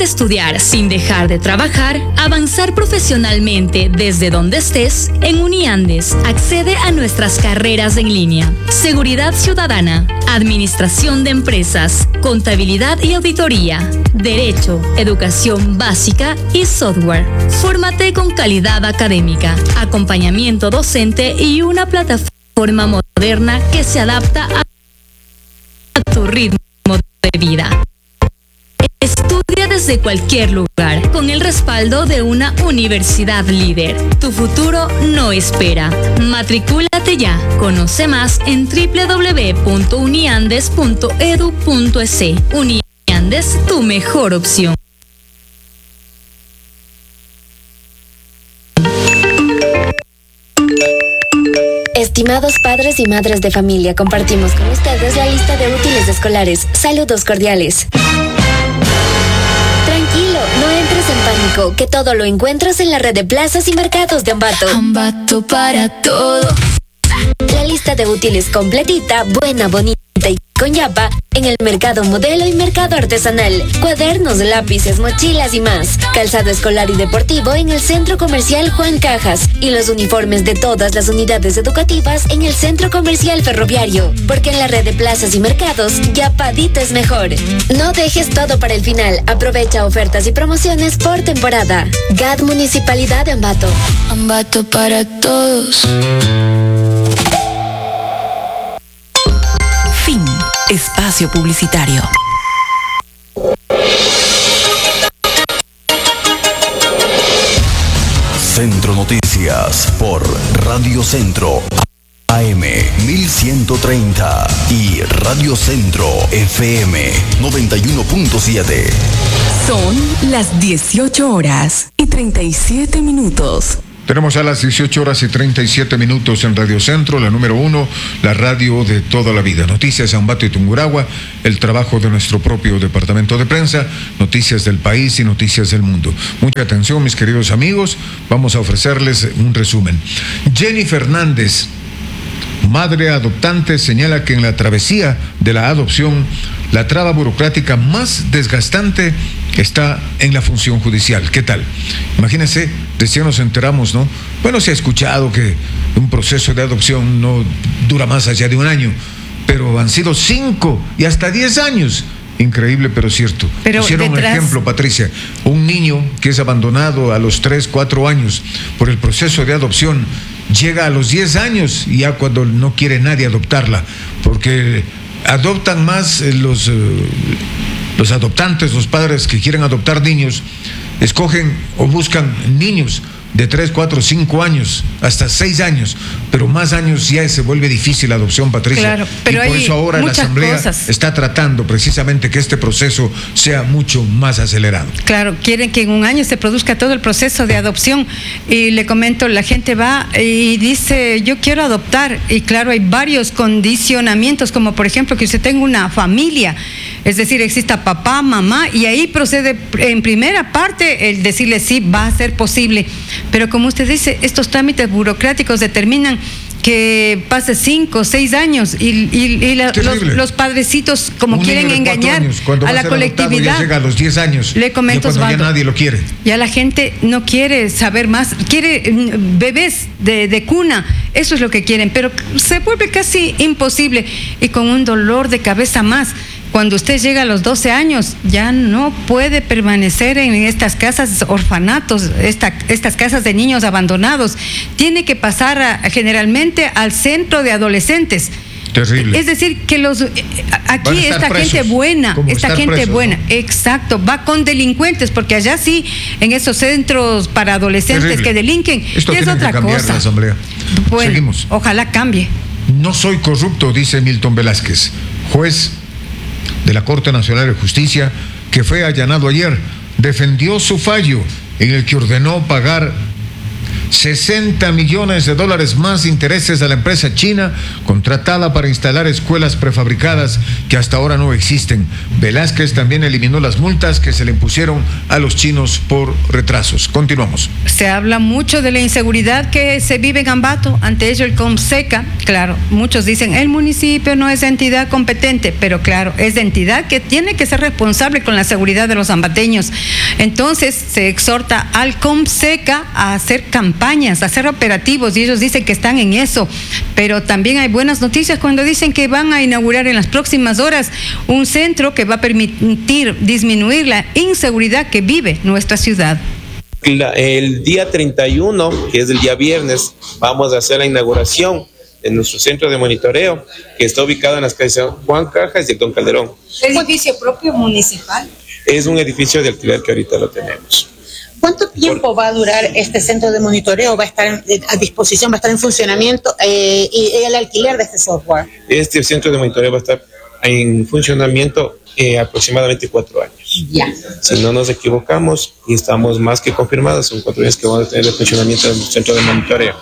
estudiar sin dejar de trabajar, avanzar profesionalmente desde donde estés, en Uniandes accede a nuestras carreras en línea. Seguridad Ciudadana, Administración de Empresas, Contabilidad y Auditoría, Derecho, Educación Básica y Software. Fórmate con calidad académica, acompañamiento docente y una plataforma moderna que se adapta a tu ritmo de vida. Estudia desde cualquier lugar con el respaldo de una universidad líder. Tu futuro no espera. Matricúlate ya. Conoce más en www.uniandes.edu.es. Uniandes, tu mejor opción. Estimados padres y madres de familia, compartimos con ustedes la lista de útiles escolares. Saludos cordiales. Tranquilo, no entres en pánico, que todo lo encuentras en la red de plazas y mercados de Ambato. Ambato para todo. La lista de útiles completita, buena, bonita y con yapa en el mercado modelo y mercado artesanal. Cuadernos, lápices, mochilas y más. Calzado escolar y deportivo en el Centro Comercial Juan Cajas. Y los uniformes de todas las unidades educativas en el Centro Comercial Ferroviario. Porque en la red de plazas y mercados, yapadito es mejor. No dejes todo para el final. Aprovecha ofertas y promociones por temporada. GAD Municipalidad de Ambato. Ambato para todos. Fin. Espacio publicitario. Centro Noticias por Radio Centro AM 1130 y Radio Centro FM 91.7. Son las 18 horas y 37 minutos. Tenemos a las 18 horas y 37 minutos en Radio Centro, la número 1, la radio de toda la vida. Noticias Ambato y Tungurahua, el trabajo de nuestro propio departamento de prensa, noticias del país y noticias del mundo. Mucha atención, mis queridos amigos, vamos a ofrecerles un resumen. Jenny Fernández, madre adoptante, señala que en la travesía de la adopción, la traba burocrática más desgastante está en la función judicial. ¿Qué tal? Imagínense, recién nos enteramos, ¿no? Bueno, se ha escuchado que un proceso de adopción no dura más allá de un año, pero han sido 5 y hasta 10 años. Increíble, pero cierto. Hicieron un ejemplo, Patricia, un niño que es abandonado a los 3, 4 años por el proceso de adopción, llega a los 10 años y ya cuando no quiere nadie adoptarla, porque adoptan más los adoptantes, los padres que quieren adoptar niños, escogen o buscan niños de 3, 4, 5 años, hasta 6 años, pero más años ya se vuelve difícil la adopción, Patricia. Claro, pero y por eso ahora la Asamblea está tratando precisamente que este proceso sea mucho más acelerado. Claro, quieren que en un año se produzca todo el proceso de adopción. Y le comento, la gente va y dice, yo quiero adoptar, y claro, hay varios condicionamientos, como por ejemplo que usted tenga una familia, es decir, exista papá, mamá, y ahí procede en primera parte el decirle sí, va a ser posible. Pero como usted dice, estos trámites burocráticos determinan que pase 5, 6 años y los padrecitos, como quieren engañar a la colectividad, ya llega a los 10 años. Le comento, cuando ya nadie lo quiere. Ya la gente no quiere saber más, quiere bebés de cuna, eso es lo que quieren, pero se vuelve casi imposible y con un dolor de cabeza más. Cuando usted llega a los 12 años, ya no puede permanecer en estas casas orfanatos, estas casas de niños abandonados. Tiene que pasar generalmente al centro de adolescentes. Terrible. Es decir, que aquí esta presos, gente buena, ¿no? Exacto, va con delincuentes, porque allá sí, en esos centros para adolescentes terrible. Que delinquen, esto es otra cosa. La Asamblea. Bueno, seguimos. Ojalá cambie. No soy corrupto, dice Milton Velázquez, juez de la Corte Nacional de Justicia, que fue allanado ayer, defendió su fallo en el que ordenó pagar $60 millones más de intereses a la empresa china contratada para instalar escuelas prefabricadas que hasta ahora no existen. Velázquez también eliminó las multas que se le impusieron a los chinos por retrasos. Continuamos. Se habla mucho de la inseguridad que se vive en Ambato. Ante ello, el COMSECA, claro, muchos dicen el municipio no es entidad competente, pero claro, es de entidad que tiene que ser responsable con la seguridad de los ambateños. Entonces, se exhorta al COMSECA a hacer campañas, a hacer operativos, y ellos dicen que están en eso. Pero también hay buenas noticias cuando dicen que van a inaugurar en las próximas horas un centro que va a permitir disminuir la inseguridad que vive nuestra ciudad. El día 31, que es el día viernes, vamos a hacer la inauguración de nuestro centro de monitoreo, que está ubicado en las calles Juan Cajas y Don Calderón. ¿El edificio propio municipal? Es un edificio de alquiler que ahorita lo tenemos. ¿Cuánto tiempo va a durar este centro de monitoreo? ¿Va a estar a disposición, va a estar en funcionamiento y el alquiler de este software? Este centro de monitoreo va a estar en funcionamiento aproximadamente 4 años. Ya. Si no nos equivocamos, y estamos más que confirmados, son 4 años que vamos a tener el funcionamiento del centro de monitoreo.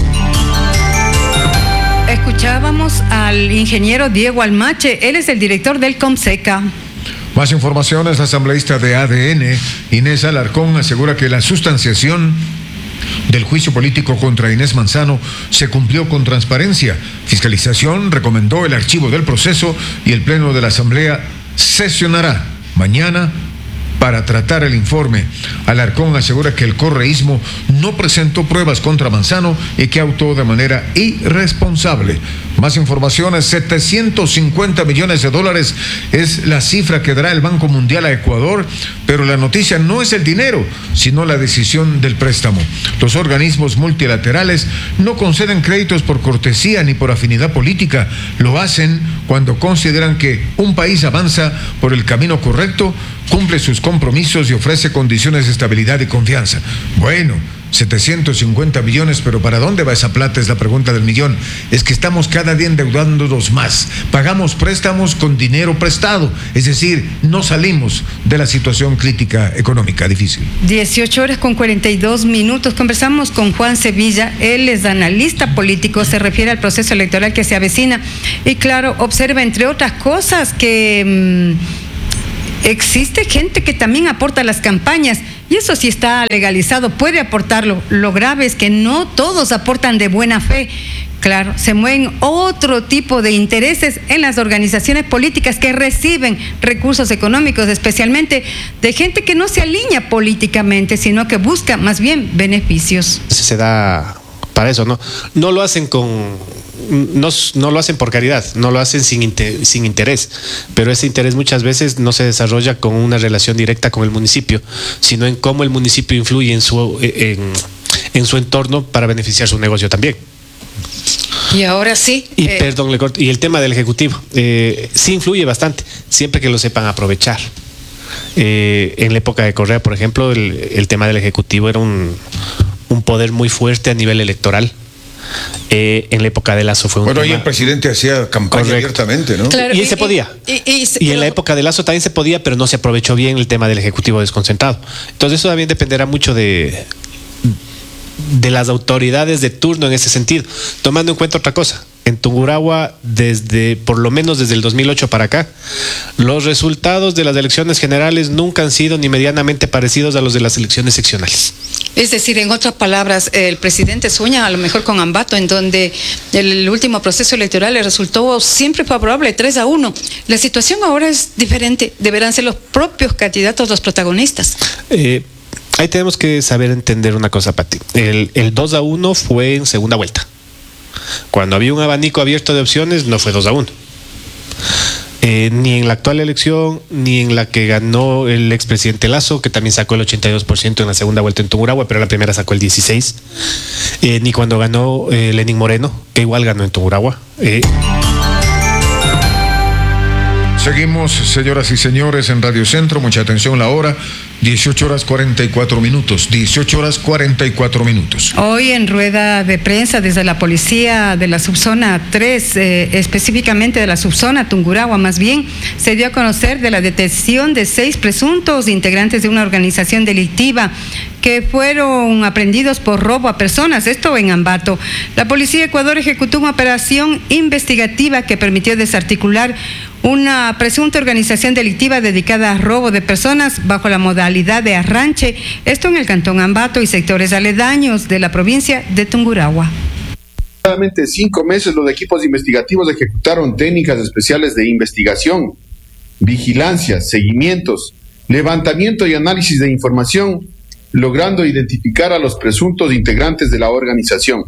Escuchábamos al ingeniero Diego Almache, él es el director del COMSECA. Más informaciones, la asambleísta de ADN, Inés Alarcón, asegura que la sustanciación del juicio político contra Inés Manzano se cumplió con transparencia. Fiscalización recomendó el archivo del proceso y el Pleno de la Asamblea sesionará mañana para tratar el informe. Alarcón asegura que el correísmo no presentó pruebas contra Manzano y que actuó de manera irresponsable. Más informaciones, $750 millones es la cifra que dará el Banco Mundial a Ecuador, pero la noticia no es el dinero, sino la decisión del préstamo. Los organismos multilaterales no conceden créditos por cortesía ni por afinidad política, lo hacen cuando consideran que un país avanza por el camino correcto, cumple sus compromisos y ofrece condiciones de estabilidad y confianza. Bueno, 750 millones, pero ¿para dónde va esa plata? Es la pregunta del millón. Es que estamos cada día endeudándonos más. Pagamos préstamos con dinero prestado. Es decir, no salimos de la situación crítica económica difícil. 18:42. Conversamos con Juan Sevilla. Él es analista político, se refiere al proceso electoral que se avecina. Y claro, observa entre otras cosas que existe gente que también aporta a las campañas. Y eso sí está legalizado, puede aportarlo. Lo grave es que no todos aportan de buena fe. Claro, se mueven otro tipo de intereses en las organizaciones políticas que reciben recursos económicos, especialmente de gente que no se alinea políticamente, sino que busca más bien beneficios. Se da para eso, ¿no? No lo hacen no lo hacen por caridad, no lo hacen sin interés, pero ese interés muchas veces no se desarrolla con una relación directa con el municipio, sino en cómo el municipio influye en su entorno para beneficiar su negocio también. Y ahora sí. Y perdón, le corto. Y el tema del Ejecutivo sí influye bastante, siempre que lo sepan aprovechar. En la época de Correa, por ejemplo, el tema del Ejecutivo era un poder muy fuerte a nivel electoral. En la época de Lazo fue un tema. Ahí el presidente hacía campaña abiertamente, ¿no? Claro, y se podía. Y en la época de Lazo también se podía, pero no se aprovechó bien el tema del Ejecutivo desconcentrado. Entonces eso también dependerá mucho de las autoridades de turno en ese sentido, tomando en cuenta otra cosa. En Tungurahua, por lo menos desde el 2008 para acá, los resultados de las elecciones generales nunca han sido ni medianamente parecidos a los de las elecciones seccionales. Es decir, en otras palabras, el presidente sueña a lo mejor con Ambato, en donde el último proceso electoral le resultó siempre favorable, 3-1. La situación ahora es diferente, deberán ser los propios candidatos los protagonistas. Ahí tenemos que saber entender una cosa, Pati. El 2-1 fue en segunda vuelta. Cuando había un abanico abierto de opciones, no fue 2-1. Ni en la actual elección, ni en la que ganó el expresidente Lazo, que también sacó el 82% en la segunda vuelta en Tungurahua, pero en la primera sacó el 16%. Ni cuando ganó Lenín Moreno, que igual ganó en Tungurahua. Seguimos, señoras y señores, en Radio Centro. Mucha atención, la hora 18 horas 44 minutos. 18 horas 44 minutos. Hoy en rueda de prensa desde la policía de la subzona 3, específicamente de la subzona Tungurahua más bien, se dio a conocer de la detención de 6 presuntos integrantes de una organización delictiva que fueron aprehendidos por robo a personas, esto en Ambato. La Policía de Ecuador ejecutó una operación investigativa que permitió desarticular una presunta organización delictiva dedicada a robo de personas bajo la modalidad de arranche, esto en el cantón Ambato y sectores aledaños de la provincia de Tungurahua. Aproximadamente 5 meses los equipos investigativos ejecutaron técnicas especiales de investigación, vigilancia, seguimientos, levantamiento y análisis de información, logrando identificar a los presuntos integrantes de la organización.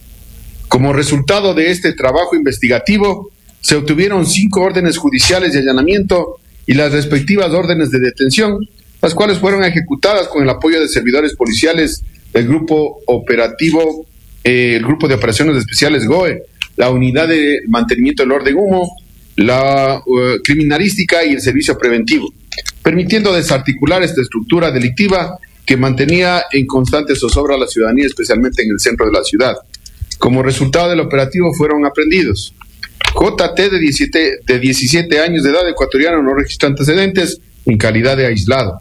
Como resultado de este trabajo investigativo, se obtuvieron 5 órdenes judiciales de allanamiento y las respectivas órdenes de detención, las cuales fueron ejecutadas con el apoyo de servidores policiales del Grupo Operativo, el Grupo de Operaciones Especiales GOE, la Unidad de Mantenimiento del Orden Humo, la Criminalística y el Servicio Preventivo, permitiendo desarticular esta estructura delictiva que mantenía en constante zozobra a la ciudadanía, especialmente en el centro de la ciudad. Como resultado del operativo fueron aprendidos JT de 17 años de edad, ecuatoriano, no registra antecedentes, en calidad de aislado.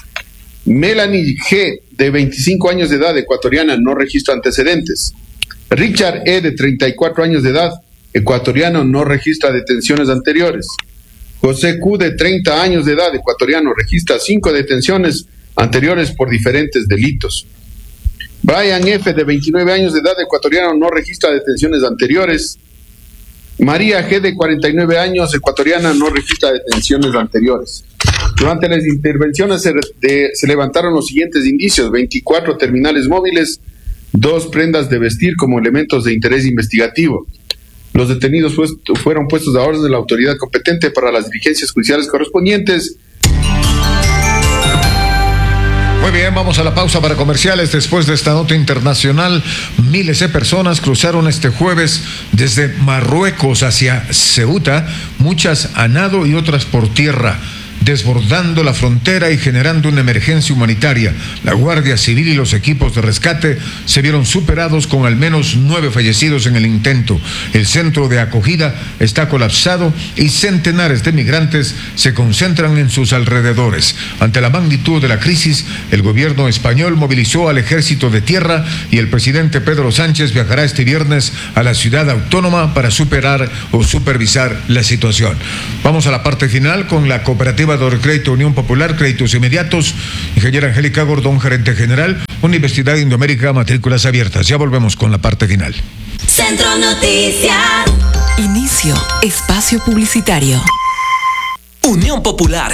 Melanie G, de 25 años de edad, ecuatoriana, no registra antecedentes. Richard E, de 34 años de edad, ecuatoriano, no registra detenciones anteriores. José Q, de 30 años de edad, ecuatoriano, registra 5 detenciones anteriores por diferentes delitos. Brian F, de 29 años de edad, ecuatoriano, no registra detenciones anteriores. María G, de 49 años, ecuatoriana, no registra detenciones anteriores. Durante las intervenciones se levantaron los siguientes indicios: 24 terminales móviles, 2 prendas de vestir como elementos de interés investigativo. Los detenidos fueron puestos a orden de la autoridad competente para las diligencias judiciales correspondientes. Muy bien, vamos a la pausa para comerciales. Después de esta nota internacional, miles de personas cruzaron este jueves desde Marruecos hacia Ceuta, muchas a nado y otras por tierra, desbordando la frontera y generando una emergencia humanitaria. La Guardia Civil y los equipos de rescate se vieron superados con al menos 9 fallecidos en el intento. El centro de acogida está colapsado y centenares de migrantes se concentran en sus alrededores. Ante la magnitud de la crisis, el gobierno español movilizó al ejército de tierra y el presidente Pedro Sánchez viajará este viernes a la ciudad autónoma para supervisar la situación. Vamos a la parte final con la cooperativa de Crédito Unión Popular, créditos inmediatos. Ingeniera Angélica Gordón, gerente general, Universidad Indoamérica, matrículas abiertas. Ya volvemos con la parte final. Centro Noticias. Inicio espacio publicitario. Unión Popular,